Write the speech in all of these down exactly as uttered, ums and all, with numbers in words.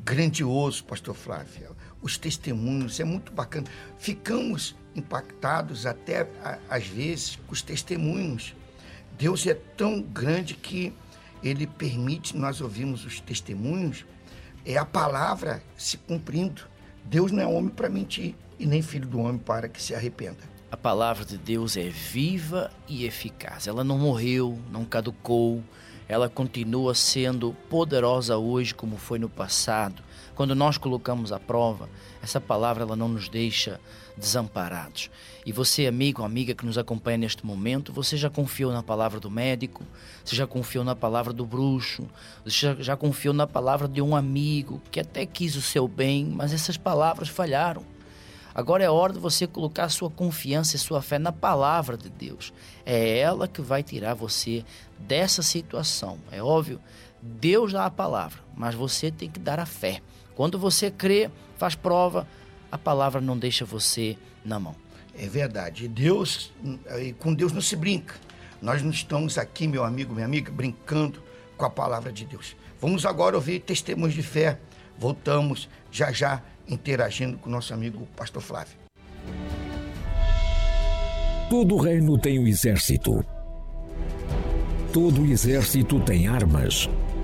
grandioso, pastor Flávio. Os testemunhos, é muito bacana. Ficamos impactados até, às vezes, com os testemunhos. Deus é tão grande que Ele permite nós ouvirmos os testemunhos, é a palavra se cumprindo. Deus não é homem para mentir e nem filho do homem para que se arrependa. A palavra de Deus é viva e eficaz. Ela não morreu, não caducou. Ela continua sendo poderosa hoje como foi no passado. Quando nós colocamos à prova, essa palavra ela não nos deixa desamparados. E você, amigo, amiga que nos acompanha neste momento, você já confiou na palavra do médico? Você já confiou na palavra do bruxo? Você já, já confiou na palavra de um amigo que até quis o seu bem, mas essas palavras falharam? Agora é hora de você colocar a sua confiança e sua fé na palavra de Deus. É ela que vai tirar você dessa situação. É óbvio, Deus dá a palavra, mas você tem que dar a fé. Quando você crê, faz prova, a palavra não deixa você na mão. É verdade. Deus, com Deus não se brinca. Nós não estamos aqui, meu amigo, minha amiga, brincando com a palavra de Deus. Vamos agora ouvir testemunhos de fé. Voltamos já já interagindo com o nosso amigo pastor Flávio. Todo reino tem um exército. Todo exército tem armas.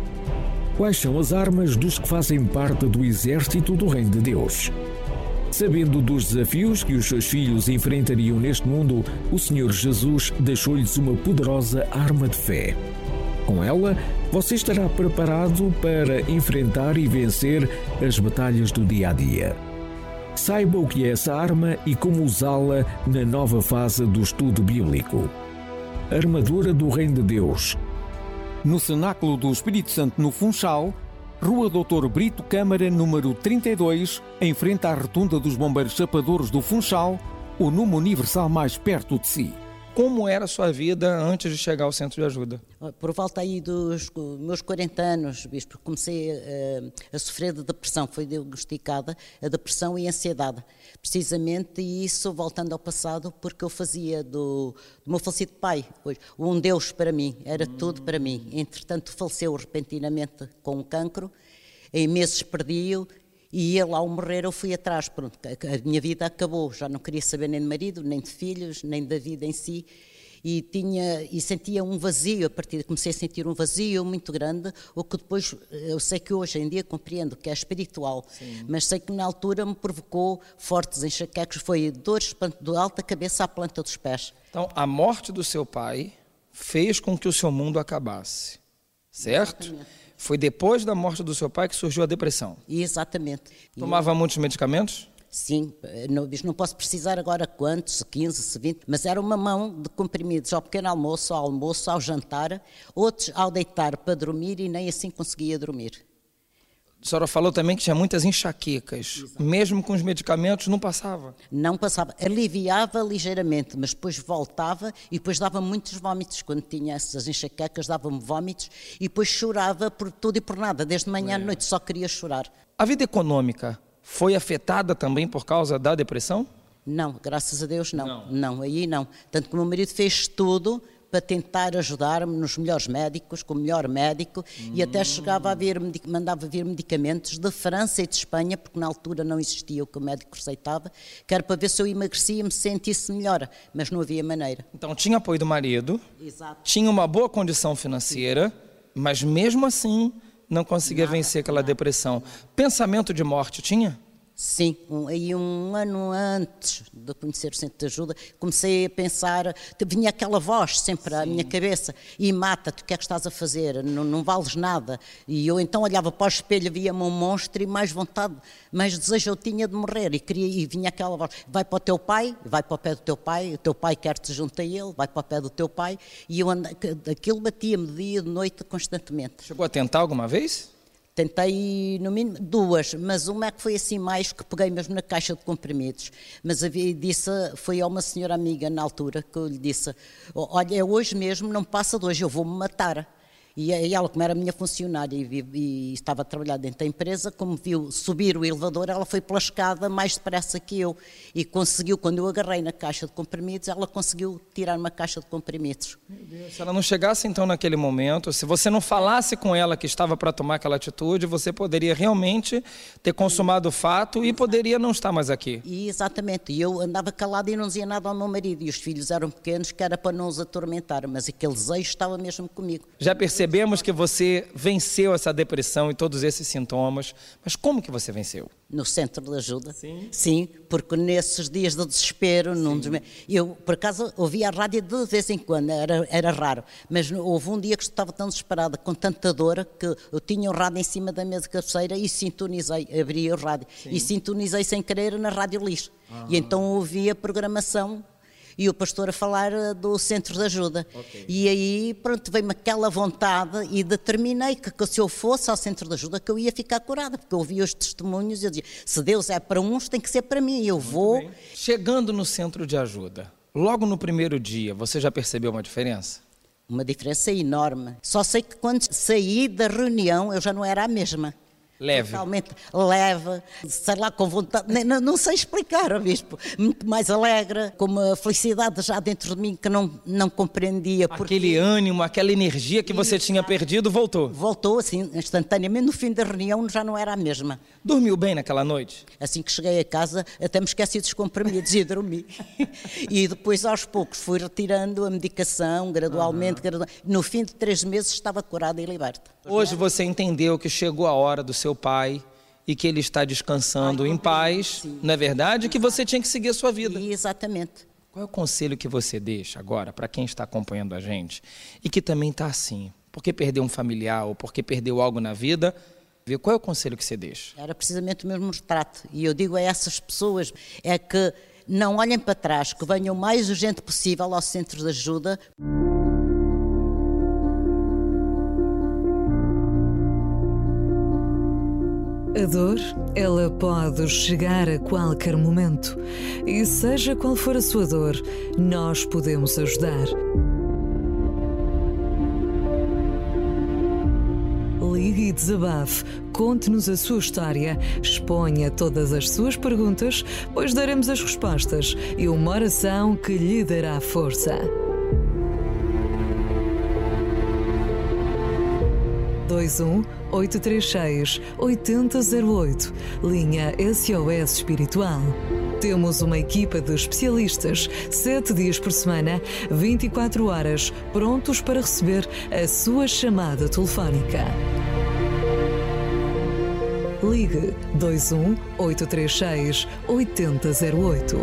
Quais são as armas dos que fazem parte do exército do Reino de Deus? Sabendo dos desafios que os seus filhos enfrentariam neste mundo, o Senhor Jesus deixou-lhes uma poderosa arma de fé. Com ela, você estará preparado para enfrentar e vencer as batalhas do dia a dia. Saiba o que é essa arma e como usá-la na nova fase do estudo bíblico. Armadura do Reino de Deus. No Cenáculo do Espírito Santo, no Funchal, Rua doutor Brito Câmara, número trinta e dois, em frente à rotunda dos Bombeiros Chapadores do Funchal, o número universal mais perto de si. Como era a sua vida antes de chegar ao centro de ajuda? Por volta aí dos meus quarenta anos, bispo, comecei a, a sofrer de depressão, foi diagnosticada a depressão e a ansiedade. Precisamente isso, voltando ao passado, porque eu fazia do, do meu falecido pai, hoje, um Deus para mim, era hum. tudo para mim. Entretanto, faleceu repentinamente com um cancro, em meses perdi-o, e ele, ao morrer, eu fui atrás. Pronto, a minha vida acabou, já não queria saber nem de marido, nem de filhos, nem da vida em si, e, tinha, e sentia um vazio, a partir de comecei a sentir um vazio muito grande, o que depois, eu sei que hoje em dia compreendo que é espiritual, Sim. mas sei que na altura me provocou fortes enxaquecas, foi dores de alta cabeça à planta dos pés. Então, a morte do seu pai fez com que o seu mundo acabasse, certo? Exatamente. Foi depois da morte do seu pai que surgiu a depressão? Exatamente. Tomava e... muitos medicamentos? Sim, não, não posso precisar agora quantos, se quinze, se vinte, mas era uma mão de comprimidos ao pequeno almoço, ao almoço, ao jantar, outros ao deitar para dormir e nem assim conseguia dormir. A senhora falou também que tinha muitas enxaquecas. Exato. Mesmo com os medicamentos não passava? Não passava, aliviava ligeiramente, mas depois voltava e depois dava muitos vómitos. Quando tinha essas enxaquecas dava-me vómitos e depois chorava por tudo e por nada, desde manhã é. à noite só queria chorar. A vida econômica foi afetada também por causa da depressão? Não, graças a Deus não, não, não aí não. Tanto que o meu marido fez tudo para tentar ajudar-me nos melhores médicos, com o melhor médico, hum. e até chegava a vir, mandava vir medicamentos de França e de Espanha, porque na altura não existia o que o médico receitava, que era para ver se eu emagrecia e me sentisse melhor, mas não havia maneira. Então tinha apoio do marido, Exato. tinha uma boa condição financeira, Sim. mas mesmo assim não conseguia nada, vencer aquela nada, depressão. Nada. Pensamento de morte tinha? Sim, um, aí um ano antes de conhecer o Centro de Ajuda, comecei a pensar, vinha aquela voz sempre Sim. à minha cabeça, e mata-te, o que é que estás a fazer? Não, não vales nada. E eu então olhava para o espelho, via-me um monstro e mais vontade, mais desejo eu tinha de morrer. E, queria, e vinha aquela voz, vai para o teu pai, vai para o pé do teu pai, o teu pai quer-te junto a ele, vai para o pé do teu pai. E eu and... aquilo batia-me de dia e de noite constantemente. Chegou a tentar alguma vez? Tentei, no mínimo, duas, mas uma é que foi assim mais, que peguei mesmo na caixa de comprimidos. Mas havia, disse, foi a uma senhora amiga na altura que eu lhe disse, olha, hoje mesmo não passa de hoje, eu vou-me matar. E ela, como era minha funcionária e, e estava a trabalhar dentro da empresa, como viu subir o elevador, ela foi pela escada mais depressa que eu. E conseguiu, quando eu agarrei na caixa de comprimidos, ela conseguiu tirar uma caixa de comprimidos. Meu Deus. Se ela não chegasse então naquele momento, se você não falasse com ela que estava para tomar aquela atitude, você poderia realmente ter consumado o fato e poderia não estar mais aqui. E exatamente. E eu andava calada e não dizia nada ao meu marido. E os filhos eram pequenos, que era para não os atormentar. Mas aquele desejo estava mesmo comigo. Já percebi Percebemos que você venceu essa depressão e todos esses sintomas, mas como que você venceu? No centro de ajuda. Sim? Sim, porque nesses dias de desespero, num dos... eu por acaso ouvia a rádio de vez em quando, era, era raro, mas houve um dia que estava tão desesperada, com tanta dor, que eu tinha o rádio em cima da mesa de cabeceira e sintonizei, abri o rádio, Sim. e sintonizei sem querer na Rádio Lis. Ah. E então ouvi a programação e o pastor a falar do centro de ajuda. Okay. E aí, pronto, veio-me aquela vontade e determinei que, que se eu fosse ao centro de ajuda, que eu ia ficar curada, porque eu ouvia os testemunhos e eu dizia, se Deus é para uns, tem que ser para mim, eu Muito vou. Bem. Chegando no centro de ajuda, logo no primeiro dia, você já percebeu uma diferença? Uma diferença enorme. Só sei que quando saí da reunião, eu já não era a mesma. Leve. Totalmente leve, sei lá, com vontade, não, não sei explicar, ó bispo, muito mais alegre, com uma felicidade já dentro de mim que não, não compreendia. Porque... Aquele ânimo, aquela energia que você tinha perdido, voltou? Voltou, assim, instantaneamente, no fim da reunião já não era a mesma. Dormiu bem naquela noite? Assim que cheguei a casa, até me esqueci dos comprimidos e dormi. E depois, aos poucos, fui retirando a medicação, gradualmente, uhum. gradualmente. No fim de três meses estava curada e liberta. Hoje você entendeu que chegou a hora do seu pai e que ele está descansando Ai, em paz, sim. não é verdade? Que você tinha que seguir a sua vida. Exatamente. Qual é o conselho que você deixa agora para quem está acompanhando a gente e que também está assim, porque perdeu um familiar ou porque perdeu algo na vida? Qual é o conselho que você deixa? Era precisamente o mesmo retrato. E eu digo a essas pessoas, é que não olhem para trás, que venham o mais urgente possível ao centro de ajuda. A dor, ela pode chegar a qualquer momento. E seja qual for a sua dor, nós podemos ajudar. Ligue e desabafe, conte-nos a sua história, exponha todas as suas perguntas, pois daremos as respostas e uma oração que lhe dará força. dois um oito três seis oito zero zero oito, linha S O S Espiritual. Temos uma equipa de especialistas, sete dias por semana, vinte e quatro horas, prontos para receber a sua chamada telefónica. Ligue dois um oito três seis oito zero zero oito.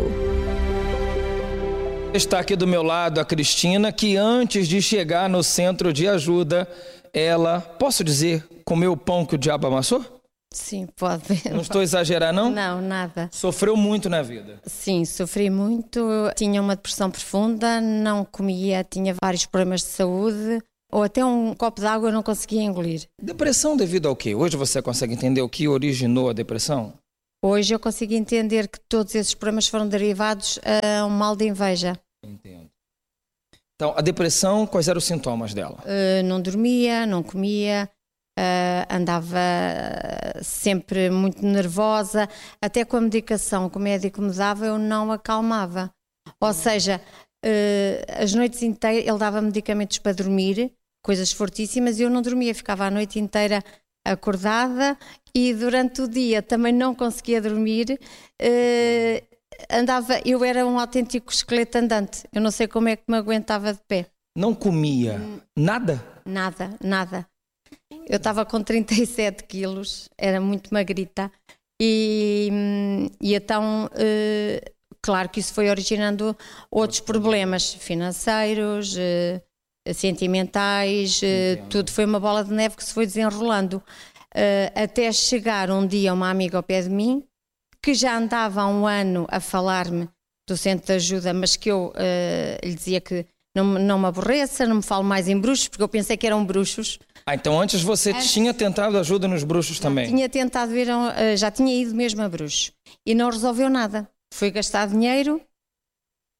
Está aqui do meu lado a Cristina, que antes de chegar no centro de ajuda, ela, posso dizer, comeu o pão que o diabo amassou? Sim, pode. Não estou a exagerar, não? Não, nada. Sofreu muito na vida? Sim, sofri muito. Tinha uma depressão profunda, não comia, tinha vários problemas de saúde, ou até um copo de água eu não conseguia engolir. Depressão devido ao quê? Hoje você consegue entender o que originou a depressão? Hoje eu consigo entender que todos esses problemas foram derivados a um mal de inveja. Entendo. Então, a depressão, quais eram os sintomas dela? Uh, não dormia, não comia, uh, andava sempre muito nervosa, até com a medicação que o médico me dava eu não acalmava. Ou seja, uh, as noites inteiras, ele dava medicamentos para dormir, coisas fortíssimas, e eu não dormia, ficava a noite inteira acordada e durante o dia também não conseguia dormir. Uh, Andava, eu era um autêntico esqueleto andante. Eu não sei como é que me aguentava de pé. Não comia nada? Nada, nada. Eu estava com trinta e sete quilos, era muito magrita. E, e então, eh, claro que isso foi originando outros problemas financeiros, eh, sentimentais, eh, tudo foi uma bola de neve que se foi desenrolando. Eh, até chegar um dia uma amiga ao pé de mim, que já andava há um ano a falar-me do centro de ajuda, mas que eu uh, lhe dizia que não, não me aborreça, não me fale mais em bruxos, porque eu pensei que eram bruxos. Ah, então antes você antes, tinha tentado ajuda nos bruxos também? Tinha tentado ver, uh, já tinha ido mesmo a bruxos e não resolveu nada. Fui gastar dinheiro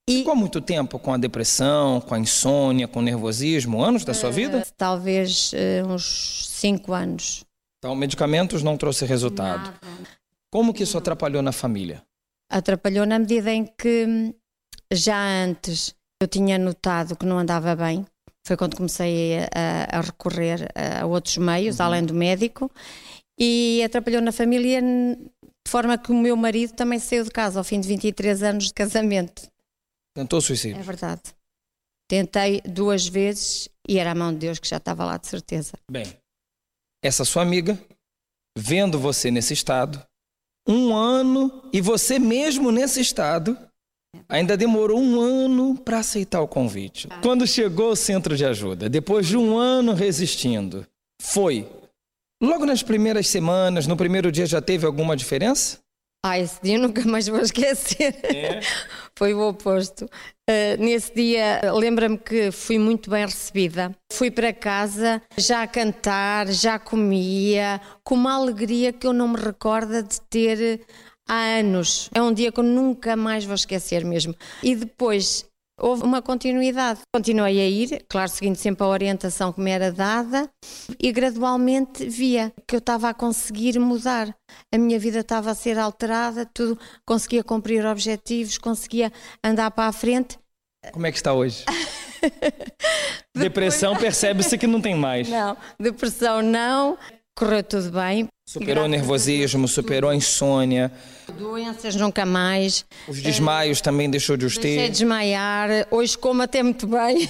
E ficou muito tempo com a depressão, com a insônia, com o nervosismo, anos da sua vida? Uh, talvez uh, uns cinco anos. Então, medicamentos não trouxe resultado. Nada. Como que isso atrapalhou na família? Atrapalhou na medida em que já antes eu tinha notado que não andava bem. Foi quando comecei a, a recorrer a outros meios, uhum. além do médico. E atrapalhou na família de forma que o meu marido também saiu de casa ao fim de vinte e três anos de casamento. Tentou suicídio? É verdade. Tentei duas vezes e era a mão de Deus que já estava lá, de certeza. Bem, essa sua amiga, vendo você nesse estado, um ano, e você mesmo nesse estado, ainda demorou um ano para aceitar o convite. Quando chegou ao centro de ajuda, depois de um ano resistindo, foi. Logo nas primeiras semanas, no primeiro dia, já teve alguma diferença? Ah, esse dia eu nunca mais vou esquecer. É? Foi o oposto. Uh, nesse dia, lembra-me que fui muito bem recebida. Fui para casa já a cantar, já comia, com uma alegria que eu não me recordo de ter há anos. É um dia que eu nunca mais vou esquecer mesmo. E depois houve uma continuidade. Continuei a ir, claro, seguindo sempre a orientação que me era dada, e gradualmente via que eu estava a conseguir mudar. A minha vida estava a ser alterada, tudo, conseguia cumprir objetivos, conseguia andar para a frente. Como é que está hoje? Depressão, percebe-se que não tem mais. Não, depressão não, correu tudo bem. Superou o nervosismo, superou a insônia. Doenças nunca mais. Os desmaios é, também deixou de os ter. Deixei de desmaiar. Hoje como até muito bem.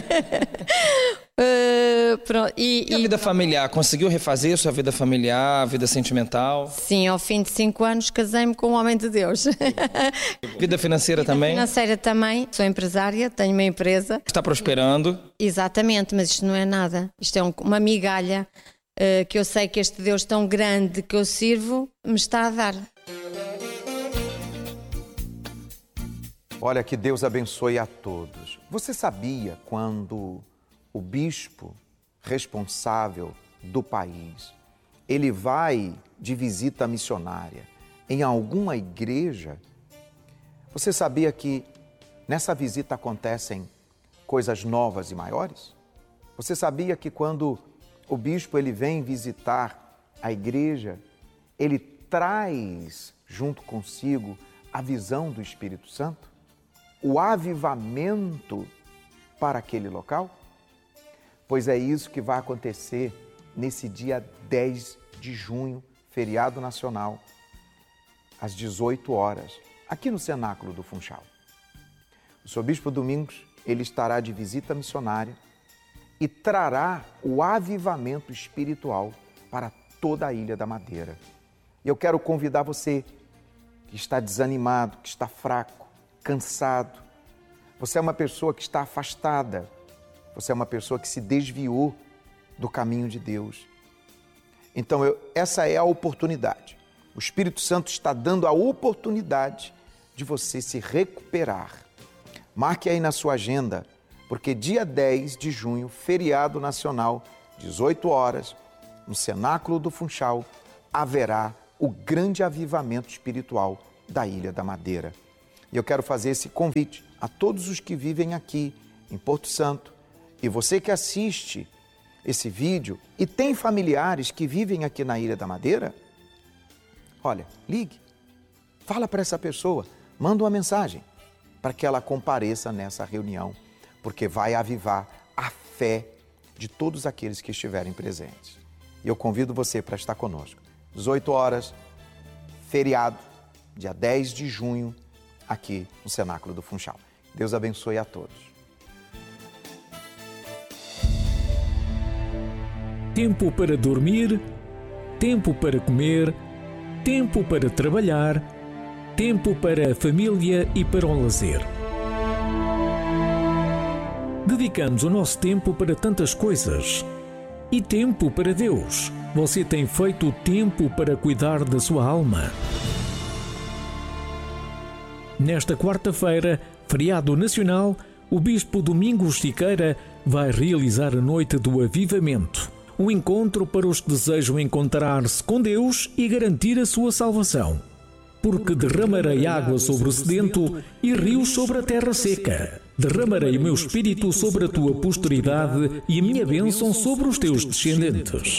uh, pronto. E, e a vida e... familiar? Conseguiu refazer sua vida familiar, a vida sentimental? Sim, ao fim de cinco anos casei-me com um homem de Deus. Vida financeira vida também? Financeira também. Sou empresária, tenho uma empresa. Está prosperando? Exatamente, mas isto não é nada. Isto é um, uma migalha. Uh, que eu sei que este Deus tão grande que eu sirvo me está a dar. Olha, que Deus abençoe a todos. Você sabia quando o bispo responsável do país, ele vai de visita missionária em alguma igreja, você sabia que nessa visita acontecem coisas novas e maiores? Você sabia que quando o bispo ele vem visitar a igreja, ele traz junto consigo a visão do Espírito Santo, o avivamento para aquele local? Pois é isso que vai acontecer nesse dia dez de junho, feriado nacional, às dezoito horas, aqui no Cenáculo do Funchal. O senhor Bispo Domingos, ele estará de visita missionária e trará o avivamento espiritual para toda a Ilha da Madeira. E eu quero convidar você que está desanimado, que está fraco, cansado. Você é uma pessoa que está afastada. Você é uma pessoa que se desviou do caminho de Deus. Então, eu, essa é a oportunidade. O Espírito Santo está dando a oportunidade de você se recuperar. Marque aí na sua agenda, porque dia dez de junho, feriado nacional, dezoito horas, no Cenáculo do Funchal, haverá o grande avivamento espiritual da Ilha da Madeira. E eu quero fazer esse convite a todos os que vivem aqui em Porto Santo, e você que assiste esse vídeo e tem familiares que vivem aqui na Ilha da Madeira, olha, ligue, fala para essa pessoa, manda uma mensagem para que ela compareça nessa reunião, porque vai avivar a fé de todos aqueles que estiverem presentes. E eu convido você para estar conosco. dezoito horas, feriado, dia dez de junho, aqui no Cenáculo do Funchal. Deus abençoe a todos. Tempo para dormir, tempo para comer, tempo para trabalhar, tempo para a família e para o lazer. Dedicamos o nosso tempo para tantas coisas. E tempo para Deus. Você tem feito tempo para cuidar da sua alma? Nesta quarta-feira, feriado nacional, o Bispo Domingos Siqueira vai realizar a Noite do Avivamento, um encontro para os que desejam encontrar-se com Deus e garantir a sua salvação. porque derramarei água sobre o sedento e rios sobre a terra seca. Derramarei o meu espírito sobre a tua posteridade e a minha bênção sobre os teus descendentes.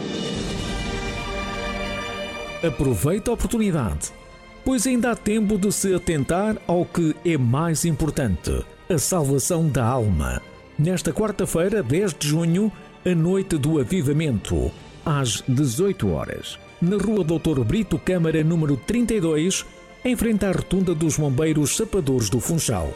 Aproveita a oportunidade, pois ainda há tempo de se atentar ao que é mais importante, a salvação da alma. Nesta quarta-feira, dez de junho, a noite do avivamento, às dezoito horas, na rua doutor Brito Câmara, número trinta e dois, em frente à rotunda dos Bombeiros Sapadores do Funchal.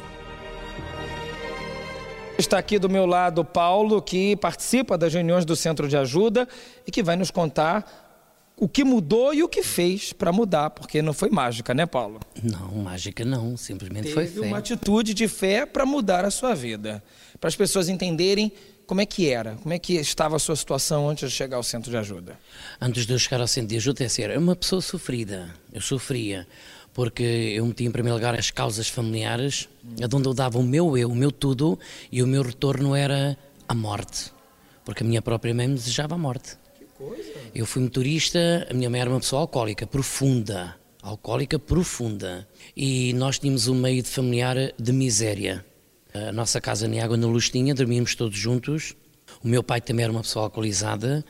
Está aqui do meu lado Paulo, que participa das reuniões do Centro de Ajuda e que vai nos contar o que mudou e o que fez para mudar, porque não foi mágica, né, Paulo? Não, mágica não, simplesmente Teve foi fé. uma atitude de fé para mudar a sua vida, para as pessoas entenderem como é que era, como é que estava a sua situação antes de chegar ao Centro de Ajuda. Antes de eu chegar ao Centro de Ajuda, eu era uma pessoa sofrida, eu sofria, porque eu meti em primeiro lugar as causas familiares, onde eu dava o meu eu, o meu tudo, e o meu retorno era a morte, porque a minha própria mãe me desejava a morte. Que coisa! Eu fui motorista, a minha mãe era uma pessoa alcoólica, profunda, alcoólica profunda, e nós tínhamos um meio de familiar de miséria. A nossa casa nem água nem luz tinha, dormíamos todos juntos. O meu pai também era uma pessoa alcoolizada.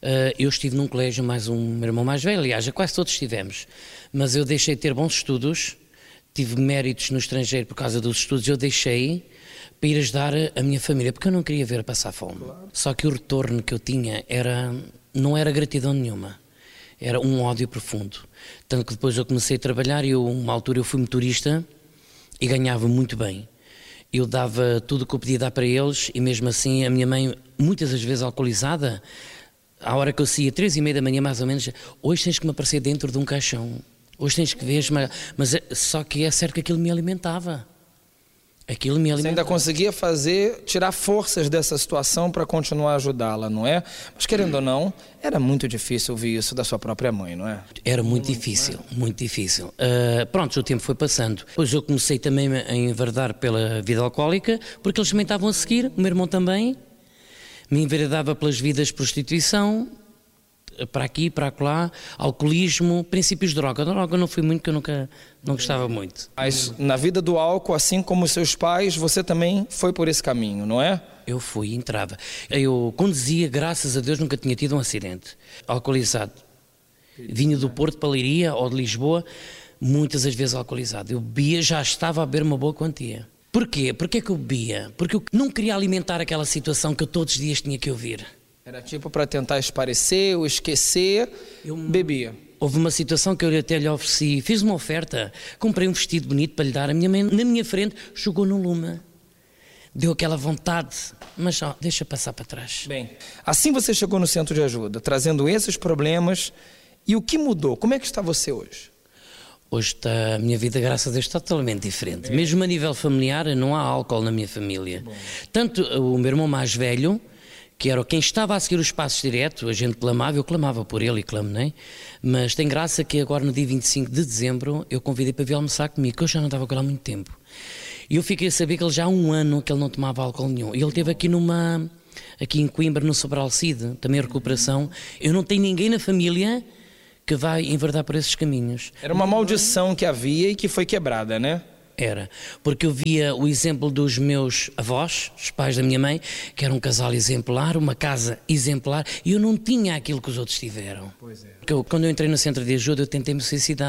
Eu estive num colégio, mais um meu irmão mais velho, aliás, quase todos estivemos. Mas eu deixei de ter bons estudos, tive méritos no estrangeiro por causa dos estudos, eu deixei para ir ajudar a minha família, porque eu não queria ver a passar fome. Claro. Só que o retorno que eu tinha era, não era gratidão nenhuma, era um ódio profundo. Tanto que depois eu comecei a trabalhar e eu, uma altura eu fui motorista e ganhava muito bem. Eu dava tudo o que eu podia dar para eles e mesmo assim a minha mãe, muitas das vezes alcoolizada, à hora que eu saía, três e meia da manhã mais ou menos, hoje tens que me aparecer dentro de um caixão, hoje tens que ver, mas, mas só que é certo que aquilo me alimentava. Aquilo me alimentava. Você ainda conseguia fazer, tirar forças dessa situação para continuar a ajudá-la, não é? Mas querendo ou não, era muito difícil ouvir isso da sua própria mãe, não é? Era muito difícil, muito difícil. Uh, pronto, o tempo foi passando. Depois eu comecei também a enverdar pela vida alcoólica, porque eles também estavam a seguir, o meu irmão também. Me enveredava pelas vidas de prostituição, para aqui, para acolá, alcoolismo, princípios de droga. A droga não foi muito, que eu nunca não gostava muito. Mas na vida do álcool, assim como os seus pais, você também foi por esse caminho, não é? Eu fui, entrava. Eu conduzia, graças a Deus, nunca tinha tido um acidente. Alcoolizado. Vinha do Porto para Leiria ou de Lisboa, muitas das vezes alcoolizado. Eu bebia, já estava a beber uma boa quantia. Porquê? Porquê que eu bebia? Porque eu não queria alimentar aquela situação que eu todos os dias tinha que ouvir. Era tipo para tentar esparecer ou esquecer, eu bebia. Houve uma situação que eu até lhe ofereci, fiz uma oferta, comprei um vestido bonito para lhe dar, a minha mãe na minha frente jogou no lume. Deu aquela vontade, mas ó, deixa passar para trás. Bem, assim você chegou no Centro de Ajuda, trazendo esses problemas, e o que mudou? Como é que está você hoje? Hoje está, a minha vida, graças a Deus, está totalmente diferente. É. Mesmo a nível familiar, não há álcool na minha família. Bom. Tanto o meu irmão mais velho, que era quem estava a seguir os passos direto, a gente clamava, eu clamava por ele e clamo, não é? Mas tem graça que agora no dia vinte e cinco de dezembro eu convidei para vir almoçar comigo, que eu já não estava com ele há muito tempo. E eu fiquei a saber que ele já há um ano que ele não tomava álcool nenhum. E ele esteve aqui numa, aqui em Coimbra, no Sobral Cid, também a recuperação. Eu não tenho ninguém na família que vai enverdar por esses caminhos. Era uma maldição que havia e que foi quebrada, né? Era, porque eu via o exemplo dos meus avós, os pais da minha mãe, que era um casal exemplar, uma casa exemplar, e eu não tinha aquilo que os outros tiveram. Pois é. Porque eu, quando eu entrei no Centro de Ajuda, eu tentei me suicidar.